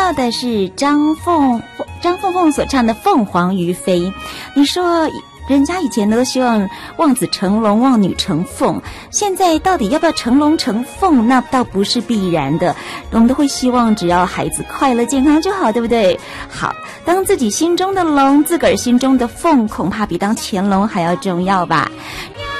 到的是张凤凤所唱的《凤凰于飞》。你说人家以前都希望望子成龙，望女成凤，现在到底要不要成龙成凤，那倒不是必然的。我们都会希望只要孩子快乐健康就好，对不对？好，当自己心中的龙，自个儿心中的凤，恐怕比当乾隆还要重要吧。